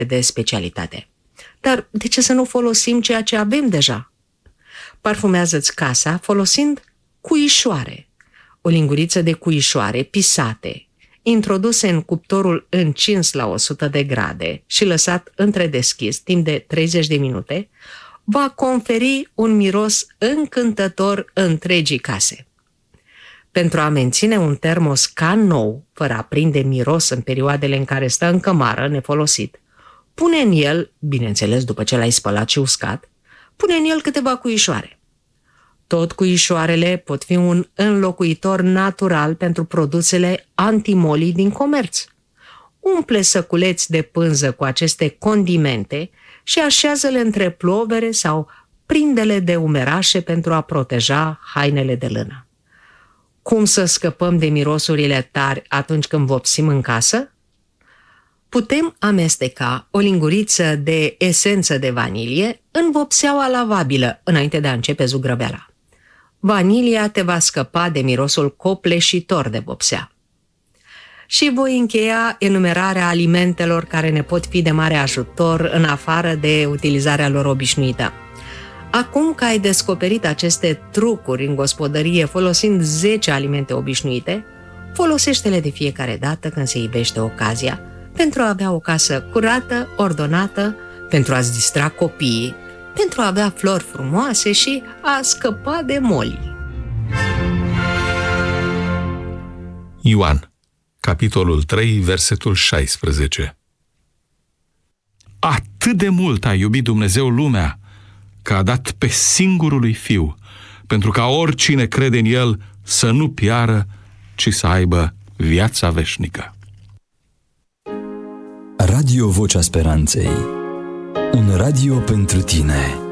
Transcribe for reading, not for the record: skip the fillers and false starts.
de specialitate. Dar de ce să nu folosim ceea ce avem deja? Parfumează-ți casa folosind cuișoare. O linguriță de cuișoare pisate, introduse în cuptorul încins la 100 de grade și lăsat întredeschis timp de 30 de minute, va conferi un miros încântător întregii case. Pentru a menține un termoscan nou, fără a prinde miros în perioadele în care stă în cămară nefolosit, pune în el, bineînțeles după ce l-ai spălat și uscat, pune în el câteva cuișoare. Tot cuișoarele pot fi un înlocuitor natural pentru produsele antimolii din comerț. Umple săculeți de pânză cu aceste condimente și așează-le între plovere sau prinde-le de umerașe pentru a proteja hainele de lână. Cum să scăpăm de mirosurile tari atunci când vopsim în casă? Putem amesteca o linguriță de esență de vanilie în vopseaua lavabilă înainte de a începe zugrăveala. Vanilia te va scăpa de mirosul copleșitor de vopsea. Și voi încheia enumerarea alimentelor care ne pot fi de mare ajutor în afară de utilizarea lor obișnuită. Acum că ai descoperit aceste trucuri în gospodărie folosind 10 alimente obișnuite, folosește-le de fiecare dată când se ivește ocazia, pentru a avea o casă curată, ordonată, pentru a-ți distra copiii, pentru a avea flori frumoase și a scăpa de moli. Ioan, capitolul 3, versetul 16. Atât de mult a iubit Dumnezeu lumea, că a dat pe singurul lui Fiu, pentru ca oricine crede în El să nu piară, ci să aibă viața veșnică. Radio Vocea Speranței. Un radio pentru tine.